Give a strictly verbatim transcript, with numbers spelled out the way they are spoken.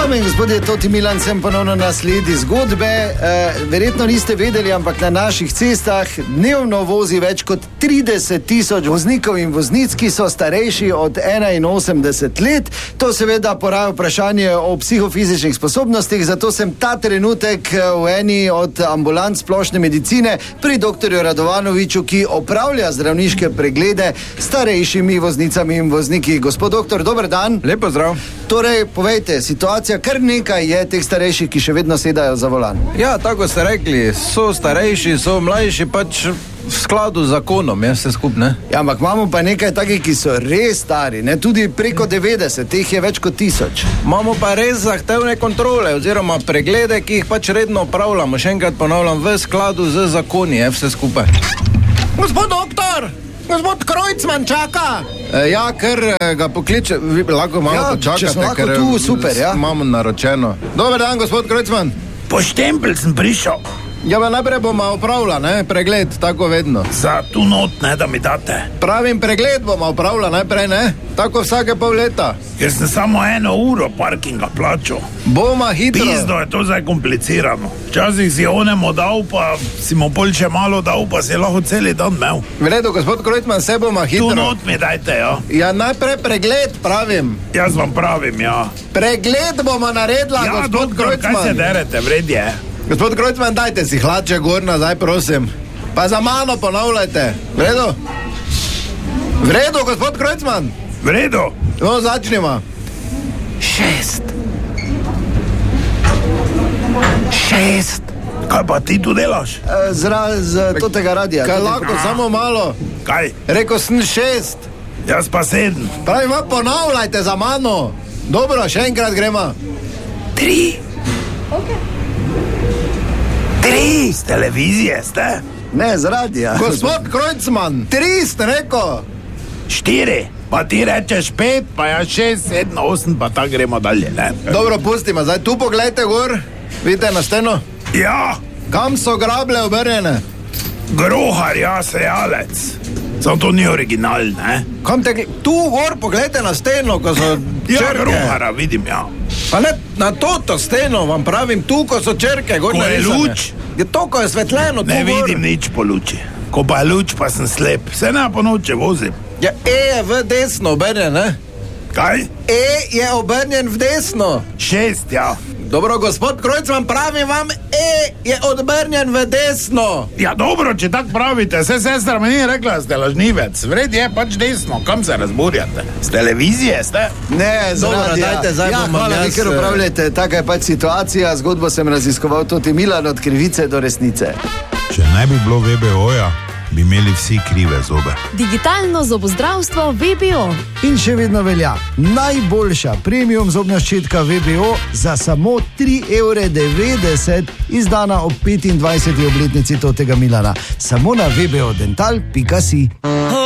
Dame in gospodje, Toti Milan sem ponovno na sledi zgodbe. E, verjetno niste vedeli, ampak na naših cestah dnevno vozi več kot trideset tisoč voznikov in voznic, ki so starejši od enainosemdeset let. To seveda poraja vprašanje o psihofizičnih sposobnostih, zato sem ta trenutek v eni od ambulant splošne medicine pri doktorju Radovanoviču, ki opravlja zdravniške preglede starejšimi voznicami in vozniki. Gospod doktor, dober dan. Lep pozdrav. Torej, povejte, situacija, kar nekaj je teh starejših, ki še vedno sedajo za volan. Ja, tako ste rekli, so starejši, so mlajši, pač v skladu z zakonom, je vse skupne. Ja, ampak imamo pa nekaj takih, ki so res stari, ne, tudi preko devetdeset, teh je več kot tisoč. Imamo pa res zahtevne kontrole, oziroma preglede, ki jih pač redno opravljamo, še enkrat ponavljam, v skladu z zakoni, je vse skupaj. Gospod doktor! Gospod Krojcman čaka! E, ja, ker ga pokliče, vi lahko malo ja, počakate, če smo lahko ker tu, super, ja. Imamo naročeno. Dober dan, gospod Krojcman. Po štempelj sem prišel. Ja, pa najprej bomo opravila, ne, pregled, tako vedno. Za tu not, ne, da mi date. Pravim, pregled bomo opravila najprej, ne, tako vsake pol leta. Ker sem samo eno uro parkinga plačal. Boma hitro. Pizdo je to zdaj komplicirano. Včasih si onemu dal, pa si mu pol še malo dal, pa si lahko celi dan imel. V redu, gospod Krojcman, se boma hitro. Tu not mi dajte, ja. Ja, najprej pregled, pravim. Jaz vam pravim, ja. Pregled bomo naredila, ja, gospod doktor, Krojcman. kaj se derete, vred je. Gospod Krojcman, dajte si hlače gor nazaj, prosim. Pa za mano ponavljajte. V redu? V redu, gospod Krojcman? V redu. No, začnimo. Šest. Šest. Kaj pa ti tu delaš? E, Zraz totega radija. Kaj totega... lahko, samo malo. Kaj? Rekl sem šest. Jaz pa sedem. Pravim, ponavljajte za mano. Dobro, še enkrat gremo. Tri. Ok. Tri. Z televizije ste? Ne, z radija. Gospod Krojcman, tri ste rekel. Štiri. Pa ti rečeš pet, pa ja šest, sedem, osem, pa tako gremo dalje, ne? Dobro, pustimo, zdaj tu pogledajte gor. Vidite na steno? Ja. Kam so grable obrnjene? Grohar, ja, sejalec. Samo to ni original, ne? Kam te, tu gor pogledajte na steno, ko so črke. Ja, grohara vidim, ja. Pa ne, na toto steno vam pravim, tu, ko so črke, gor Ko je narisane. luč? Je to, ko je svetleno, tu Ne gor. vidim nič po luči. Ko pa je luč, pa sem slep. Se ne po noče vozim. Ja, E je v desno obrnjen, ne? Kaj? E je obrnjen v desno. Šest, ja. Dobro, gospod Krojcman, pravim vam, E je obrnjen v desno. Ja, dobro, če tako pravite. Se sestra mi ni rekla, da ste lažnivec. Vred je pač desno. Kam se razburjate? Z televizije ste? Ne, z Dobro, radija. dajte, zdaj ja, bom hvala, jaz, vi ker upravljate, taka je pač situacija. Zgodbo sem raziskoval Toti Milan od krivice do resnice. Če ne bi bilo V B O-ja, bi imeli vsi krive zobe. Digitalno zobozdravstvo V B O. In še vedno velja najboljša premium zobna ščetka V B O za samo tri evre devetdeset, izdana ob petindvajseti obletnici Totega Milana. Samo na v b o dental pika si.